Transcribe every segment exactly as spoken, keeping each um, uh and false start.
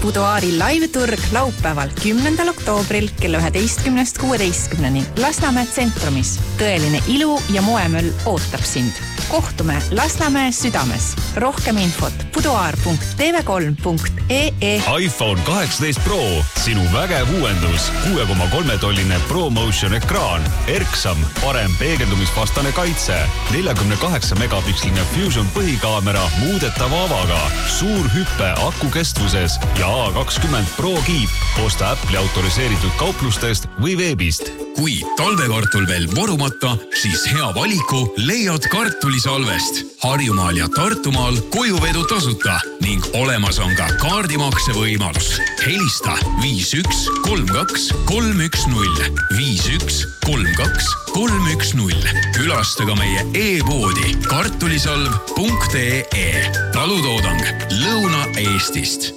Buduaari live-turg laupäeval kümnendal oktoobril kella üheteistkümnest kuueteistkümneni Lasnamäe tsentrumis. Tõeline ilu ja moemöll ootab sind. Kohtume Lasnamäe südames. Rohkem infot buduaar punkt t v kolm punkt e e. iPhone kaheksateist Pro, sinu vägev uuendus, kuue koma kolme tolline ProMotion ekraan, erksam, parem peegeldumisvastane kaitse, neljakümne kaheksa megapiksline Fusion põhikaamera muudetava avaga, suur hüppe aku kestvuses ja A kakskümmend Pro kiip. Osta Apple'i autoriseeritud kauplustest või veebist. Kui talvekartul veel vorumata, siis hea valiku leiad kartulisalvest. Harjumaal ja Tartumaal kojuvedu tasuta ning olemas on ka kaardimakse võimalus. Helista viis üks kolm kaks kolm üks null, viis üks kolm kaks kolm üks null. Külastaga meie e-poodi kartulisalv punkt e e. Talutoodang Lõuna-Eestist.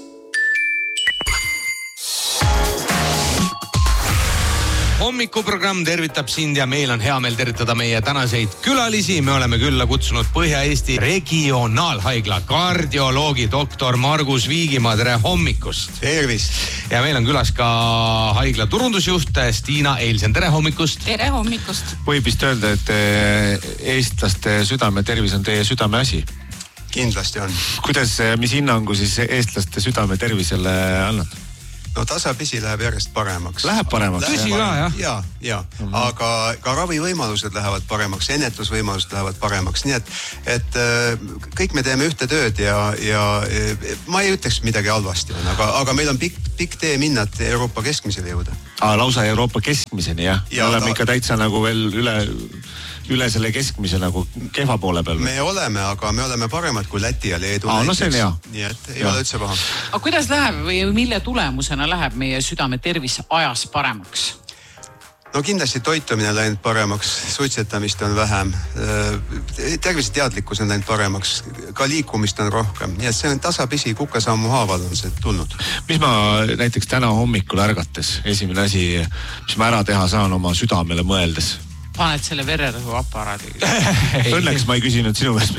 Hommikuprogramm tervitab sind ja meil on hea meel tervitada meie tänaseid külalisi. Me oleme külla kutsunud Põhja-Eesti regionaalhaigla kardioloogi doktor Margus Viigimaa. Tere hommikust! Tervist! Ja meil on külas ka haigla turundusjuht Stiina Eilsen. Tere hommikust! Tere hommikust! Võib vist öelda, et eestlaste südame tervis on teie südame asi? Kindlasti on. Kuidas, mis hinnangu siis eestlaste südame tervisele annad? No tasapisi läheb järjest paremaks. Läheb paremaks? Tõsi ka, jah? Ja, ja. Mm-hmm. Aga ka ravivõimalused lähevad paremaks, ennetusvõimalused lähevad paremaks. Nii et, et kõik me teeme ühte tööd ja, ja ma ei ütleks midagi halvasti, aga, aga meil on pikk, pikk tee minna, et Euroopa keskmisele jõuda. Aa, lausa Euroopa keskmiseni, jah? Ja me oleme ta... ikka täitsa nagu veel üle... üle selle keskmise nagu kehva poole peal. Me oleme, aga me oleme paremad kui Läti ja Leedu. Aa, no see on hea. Nii et ei ja. ole üldse paha. Aga kuidas läheb või mille tulemusena läheb meie südame tervis ajas paremaks? No kindlasti toitumine läinud paremaks, suitsetamist on vähem, terviseteadlikkus on läinud paremaks, ka liikumist on rohkem. Nii et see on tasapisi kukasammu haaval on see tulnud. Mis ma näiteks täna hommikul ärgates, esimene asi, mis ma ära teha saan oma südamele mõeldes? Paned selle vererõhu aparaadi. Õnneks ma ei küsinud sinu käest.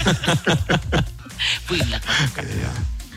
Võimled natuke.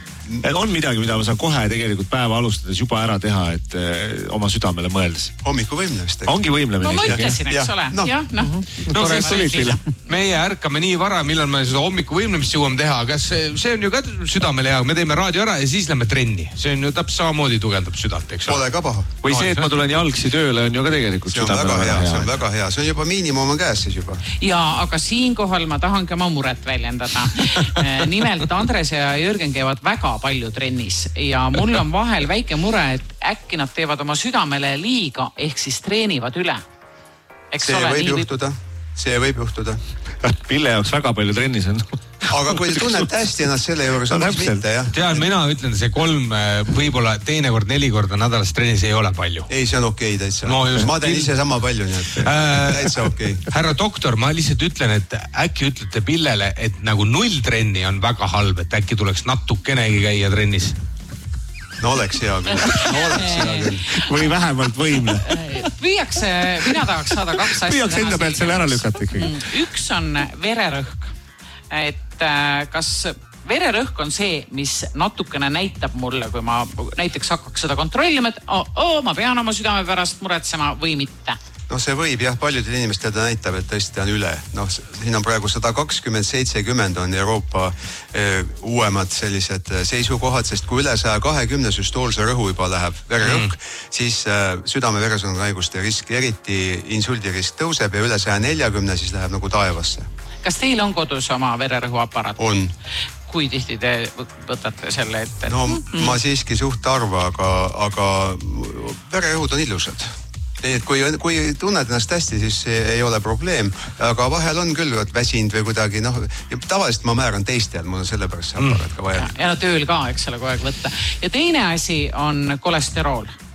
On midagi, mida ma saan kohe tegelikult päeva alustades juba ära teha, et oma südamele mõeldes? Hommiku võimlemist. Ongi võimlemine. No ma ütlesin, eks ole. No. Ja, no. No, meie ärkame nii vara, millal me seda hommiku võimlemist jõuame teha. Kas see on ju ka südamele hea? Me teeme raadio ära ja siis lähme trenni. See on ju täpselt samamoodi tugevdab südant, eks ole? Pole ka paha. Või see, et ma tulen jalgsi tööle, on ju ka tegelikult see on väga hea. See on väga hea. See on juba miinimum on käes siis juba. Ja, aga siinkohal ma tahangi oma muret väljendada. Nimelt Andres ja Jürgen käivad väga palju trennis ja mul on vahel väike mure, et äkki nad teevad oma südamele liiga ehk siis treenivad üle. Eks see ole, võib juhtuda. See võib juhtuda. Pille jaoks väga palju trennis on. Aga kui te tunnete hästi ennast selle juures, on mis mitte, jah? Tean, mina ütlen, see kolm, võib-olla teine kord, neli korda nädalas trennis ei ole palju. Ei, see on okei okay, täitsa. No, just, ma teen ise sama palju, nii et äh, täitsa okei okay.. Härra doktor, ma lihtsalt ütlen, et äkki ütlete Pillele, et nagu null trenni on väga halb, et äkki tuleks natukenegi käia trennis. No oleks hea küll. No oleks hea küll. Või vähemalt võimle. Püüaks, mina tahaks saada kaks asja. Püüaks enda pealt selle ära lükata ikkagi. Üks on vererõhk. Et kas vererõhk on see, mis natukene näitab mulle, kui ma näiteks hakkaks seda kontrollima, et oh, oh, ma pean oma südame pärast muretsema või mitte. No see võib jah, paljudel inimestel ta näitab, et tõesti on üle. No siin on praegu sada kakskümmend seitsekümmend on Euroopa eh, uuemad sellised seisukohad, sest kui üle saja kahekümne süstoolse rõhu juba läheb vererõhk, mm. siis eh, südame-veresoonkonnahaiguste risk, eriti insuldirisk tõuseb ja üle saja neljakümne siis läheb nagu taevasse. Kas teil on kodus oma vererõhu aparaat? On. Kui tihti te võtate selle ette? No mm. ma siiski suht arva, aga, aga vererõhud on ilusad. Nii et kui, kui tunned ennast hästi, siis ei ole probleem, aga vahel on küll väsinud või kuidagi, noh, tavaliselt ma määran teistel, mul on sellepärast see aparaat ka vaja. Ja, ja no tööl ka, eks ole, kogu aeg võtta. Ja teine asi on kolesterool.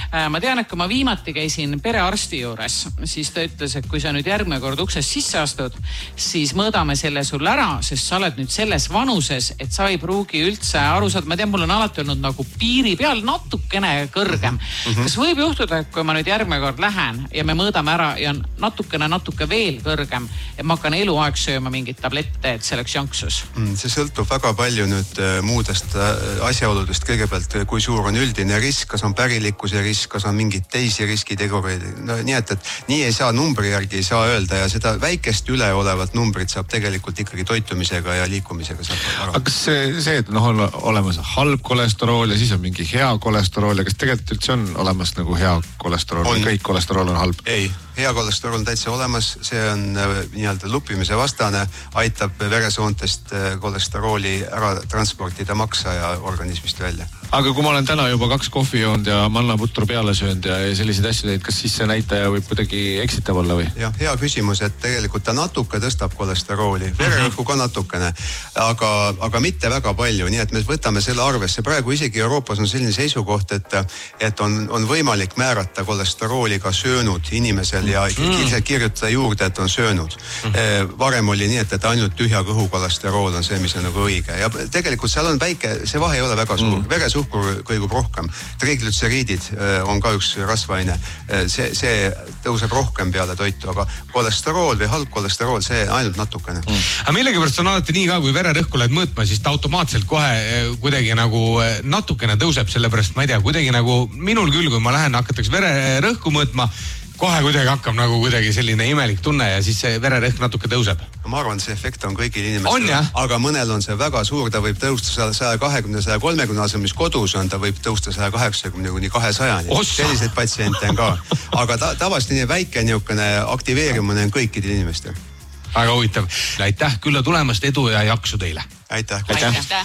ma tean, et kui ma viimati käisin perearsti juures, siis ta ütles, et kui sa nüüd järgmine kord uksest sisse astud, siis mõõdame selle sul ära, sest sa oled nüüd selles vanuses, et sa ei pruugi üldse aru saada. Ma tean, mul on alati olnud nagu piiri peal natukene kõrgem. Mm-hmm. Kas võib juhtuda, et kui ma nüüd järgmine kord lähen ja me mõõdame ära ja natukene, natuke veel kõrgem, et ma hakkan eluaeg sööma mingit tablette, et see oleks janksus? Mm, see sõltub väga palju nüüd muudest asjaoludest. Kõigepealt, kui suur on üldine risk, kas on pärilikkuse risk, kas on mingid teisi riskitegureid. No, nii et, et nii ei saa numbri järgi ei saa öelda ja seda väikest üle olevat numbrit saab tegelikult ikkagi toitumisega ja liikumisega saab ära. Aga kas see, see et noh, on olemas halb kolesterool ja siis on mingi hea kolesterool ja kas tegelikult üldse on olemas nagu hea kolesterool või kõik kolesterool on halb? Ei, hea kolesterool on täitsa olemas, see on nii-öelda lupimise vastane, aitab veresoontest kolesterooli ära transportida maksa ja organismist välja. Aga kui ma olen täna juba kaks kohvi joonud ja mannaputru peale söönud ja selliseid asju teid, kas siis see näitaja võib kuidagi eksitav olla või? Jah, hea küsimus, et tegelikult ta natuke tõstab kolesterooli, vererõhku ka natukene, aga, aga mitte väga palju, nii et me võtame selle arvesse. Praegu isegi Euroopas on selline seisukoht, et, et on, on võimalik määrata kolesterooli ka söönud inimesel ja mm. kirjutada juurde, et on söönud. Mm. Varem oli nii, et, et ainult tühja kõhu kolesterool on see, mis on nagu õige ja tegelikult seal on väike, see vahe ei ole väga suur, mm. veresuhkur kõigub rohkem, triglütseriidid on ka üks rasvaine, see, see tõuseb rohkem peale toitu, aga kolesterool või halb kolesterool, see ainult natukene. Mm. Aga millegipärast on alati nii ka, kui vererõhku lähed mõõtma, siis ta automaatselt kohe kuidagi nagu natukene tõuseb, sellepärast ma ei tea, kuidagi nagu minul küll, kui ma lähen hakatakse vererõhku mõõtma, kohe kuidagi hakkab nagu kuidagi selline imelik tunne ja siis see vererõhk natuke tõuseb. Ma arvan, see efekt on kõigil inimestel, aga mõnel on see väga suur, ta võib tõusta sada kakskümmend, sada kolmkümmend asemel, mis kodus on, ta võib tõusta sada kaheksakümmend kuni kahesajani. Selliseid patsiente on ka. Aga ta, tavaliselt nii väike niisugune aktiveerimine on kõikidel inimestel. Väga huvitav. Aitäh külla tulemast, edu ja jaksu teile. Aitäh. Aitäh.